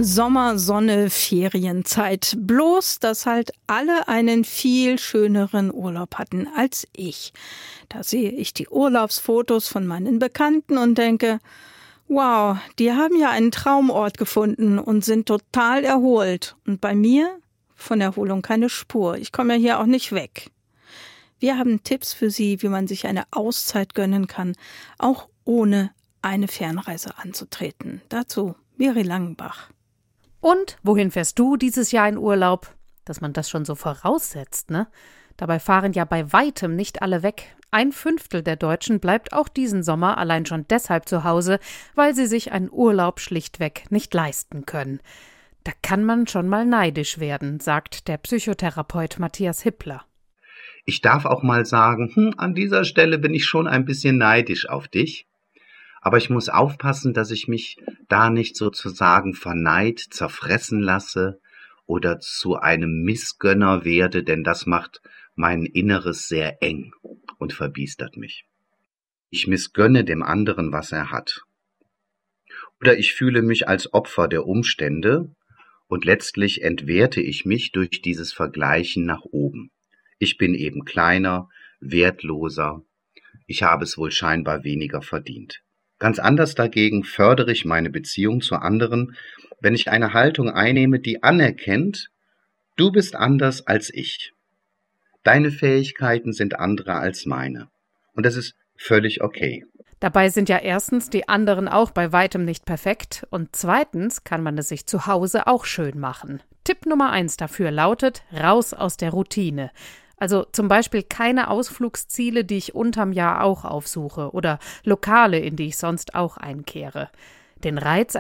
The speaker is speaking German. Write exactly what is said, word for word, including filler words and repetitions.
Sommer, Sonne, Ferienzeit. Bloß, dass halt alle einen viel schöneren Urlaub hatten als ich. Da sehe ich die Urlaubsfotos von meinen Bekannten und denke, wow, die haben ja einen Traumort gefunden und sind total erholt. Und bei mir von Erholung keine Spur. Ich komme ja hier auch nicht weg. Wir haben Tipps für Sie, wie man sich eine Auszeit gönnen kann, auch ohne eine Fernreise anzutreten. Dazu Miri Langenbach. Und wohin fährst du dieses Jahr in Urlaub? Dass man das schon so voraussetzt, ne? Dabei fahren ja bei weitem nicht alle weg. Ein Fünftel der Deutschen bleibt auch diesen Sommer allein schon deshalb zu Hause, weil sie sich einen Urlaub schlichtweg nicht leisten können. Da kann man schon mal neidisch werden, sagt der Psychotherapeut Matthias Hippler. Ich darf auch mal sagen, hm, an dieser Stelle bin ich schon ein bisschen neidisch auf dich. Aber ich muss aufpassen, dass ich mich da nicht sozusagen vor Neid zerfressen lasse oder zu einem Missgönner werde, denn das macht mein Inneres sehr eng und verbiestert mich. Ich missgönne dem anderen, was er hat. Oder ich fühle mich als Opfer der Umstände und letztlich entwerte ich mich durch dieses Vergleichen nach oben. Ich bin eben kleiner, wertloser. Ich habe es wohl scheinbar weniger verdient. Ganz anders dagegen fördere ich meine Beziehung zu anderen, wenn ich eine Haltung einnehme, die anerkennt, du bist anders als ich. Deine Fähigkeiten sind andere als meine. Und das ist völlig okay. Dabei sind ja erstens die anderen auch bei weitem nicht perfekt und zweitens kann man es sich zu Hause auch schön machen. Tipp Nummer eins dafür lautet, raus aus der Routine. Also zum Beispiel keine Ausflugsziele, die ich unterm Jahr auch aufsuche oder Lokale, in die ich sonst auch einkehre. Den Reiz